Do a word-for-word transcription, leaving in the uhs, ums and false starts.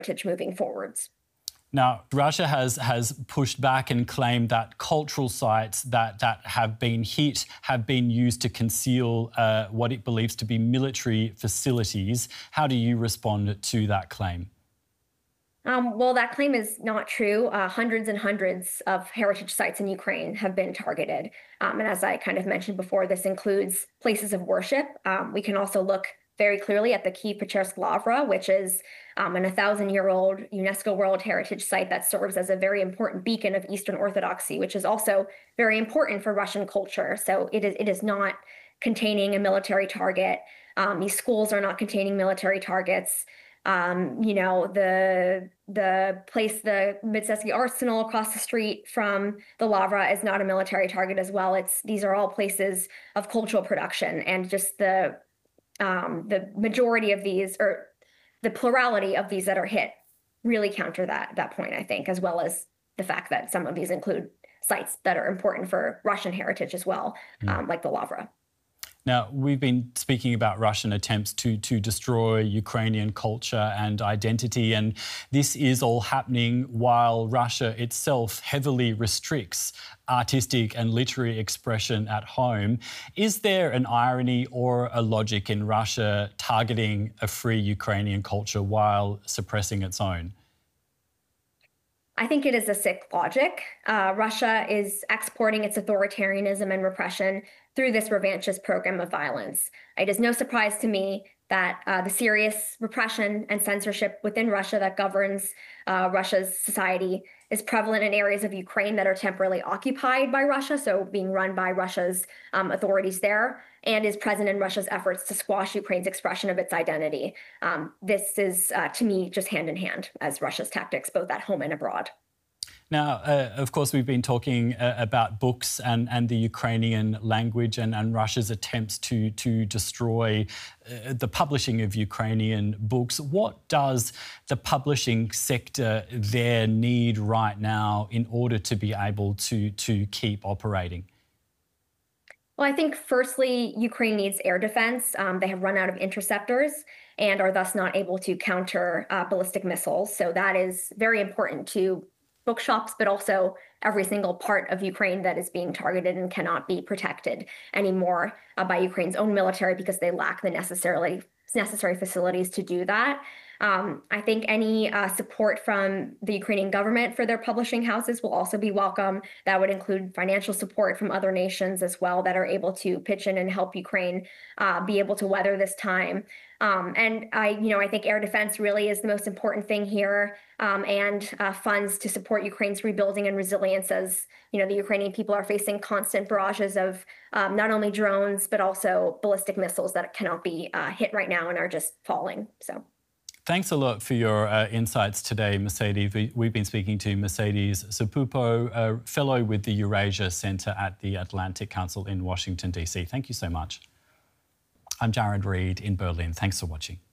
heritage moving forwards. Now, Russia has has pushed back and claimed that cultural sites that, that have been hit have been used to conceal uh, what it believes to be military facilities. How do you respond to that claim? Um, well, that claim is not true. Uh, hundreds and hundreds of heritage sites in Ukraine have been targeted. Um, and as I kind of mentioned before, this includes places of worship. Um, we can also look very clearly at the Kyiv-Pechersk Lavra, which is um, an one thousand year old UNESCO World Heritage Site that serves as a very important beacon of Eastern Orthodoxy, which is also very important for Russian culture. So it is, it is not containing a military target. Um, these schools are not containing military targets. Um, you know, the the place, the Mystysky Arsenal across the street from the Lavra is not a military target as well. It's these are all places of cultural production, and just the um, the majority of these, or the plurality of these that are hit, really counter that that point, I think, as well as the fact that some of these include sites that are important for Russian heritage as well, mm. um, like the Lavra. Now, we've been speaking about Russian attempts to, to destroy Ukrainian culture and identity, and this is all happening while Russia itself heavily restricts artistic and literary expression at home. Is there an irony or a logic in Russia targeting a free Ukrainian culture while suppressing its own? I think it is a sick logic. Uh, Russia is exporting its authoritarianism and repression through this revanchist program of violence. It is no surprise to me that uh, the serious repression and censorship within Russia that governs uh, Russia's society is prevalent in areas of Ukraine that are temporarily occupied by Russia, so being run by Russia's um, authorities there, and is present in Russia's efforts to squash Ukraine's expression of its identity. Um, this is, uh, to me, just hand in hand as Russia's tactics, both at home and abroad. Now, uh, of course, we've been talking uh, about books and, and the Ukrainian language and, and Russia's attempts to, to destroy uh, the publishing of Ukrainian books. What does the publishing sector there need right now in order to be able to, to keep operating? Well, I think, firstly, Ukraine needs air defense. Um, they have run out of interceptors and are thus not able to counter uh, ballistic missiles. So that is very important to bookshops, but also every single part of Ukraine that is being targeted and cannot be protected anymore uh, by Ukraine's own military because they lack the necessarily necessary facilities to do that. Um, I think any uh, support from the Ukrainian government for their publishing houses will also be welcome. That would include financial support from other nations as well that are able to pitch in and help Ukraine uh, be able to weather this time. Um, and I, you know, I think air defense really is the most important thing here, um, and uh, funds to support Ukraine's rebuilding and resilience as, you know, the Ukrainian people are facing constant barrages of um, not only drones, but also ballistic missiles that cannot be uh, hit right now and are just falling. So. Thanks a lot for your uh, insights today, Mercedes. We, we've been speaking to Mercedes Sapupo, a fellow with the Eurasia Centre at the Atlantic Council in Washington, D C. Thank you so much. I'm Jared Reid in Berlin. Thanks for watching.